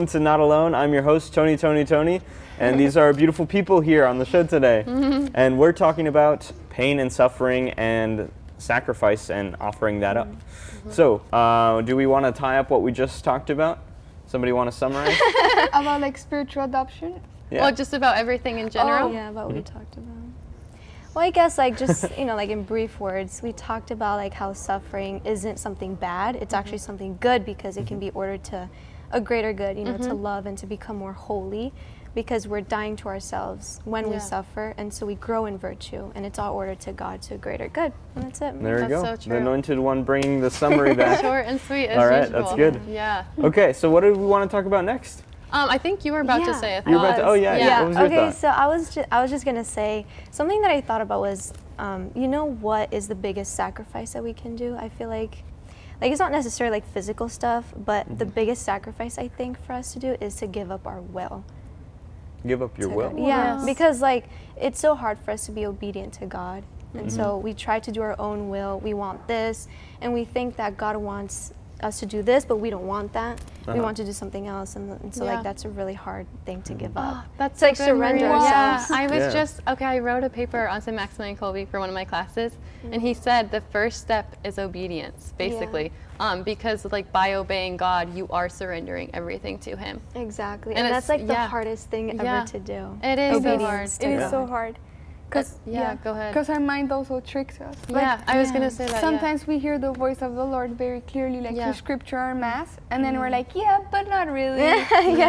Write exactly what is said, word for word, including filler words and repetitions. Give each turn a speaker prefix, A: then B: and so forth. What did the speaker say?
A: welcome to Not Alone. I'm your host, Tony, Tony, Tony, and these are beautiful people here on the show today.
B: Mm-hmm.
A: And we're talking about pain and suffering and sacrifice and offering that up.
B: Mm-hmm.
A: So, uh, do we want to tie up what we just talked about? Somebody want to summarize?
C: About like spiritual adoption?
A: Yeah.
B: Well, just about everything in general.
D: Oh, yeah, about what we talked about. Well, I guess like just, you know, like in brief words, we talked about like how suffering isn't something bad. It's actually something good because it can be ordered to a greater good, you know, to love and to become more holy, because we're dying to ourselves when we
B: Yeah.
D: suffer, and so we grow in virtue, and it's all ordered to God, to a greater good. And that's it.
A: There we
B: That's
A: go.
B: so
A: The
B: true.
A: anointed one bringing the summary back.
B: Short and sweet as
A: All right,
B: usual.
A: that's good.
B: Yeah.
A: Okay, so what do we want to talk about next?
B: Um, I think you were about to
D: Yeah.
B: say a
A: You were about to, oh yeah, yeah.
B: Yeah.
A: What was your
D: okay,
A: thought?
D: so I was ju- I was just gonna say something that I thought about was, um, you know, what is the biggest sacrifice that we can do? I feel like, like it's not necessarily like physical stuff, but the biggest sacrifice I think for us to do is to give up our will.
A: Give up your
D: to
A: will.
D: God. Yeah,
B: Yes.
D: because like it's so hard for us to be obedient to God, and so we try to do our own will. We want this, and we think that God wants us to do this, but we don't want that. We
A: Uh-huh.
D: want to do something else, and, and so
B: Yeah.
D: like that's a really hard thing to give up.
B: That's
D: It's like
B: so good,
D: surrender
B: Maria.
D: ourselves.
B: Yeah, I was
A: Yeah.
B: just, okay, I wrote a paper on Saint Maximilian Kolbe for one of my classes, and he said the first step is obedience, basically. Um, because like by obeying God, you are surrendering everything to him.
D: Exactly,
B: And
D: and,
B: it's-
D: that's like the
B: yeah.
D: hardest thing
B: Yeah.
D: ever to do.
B: It is so
D: Obedience
B: hard.
D: to
C: It is
D: God.
C: so hard. Cause,
B: Yeah, go ahead.
C: Because our mind also tricks us. Like,
B: Yeah, I was gonna say that. yeah.
C: sometimes we hear the voice of the Lord very clearly, like
B: Yeah.
C: through scripture or mass, and then we're like, yeah, but not really.
D: yeah,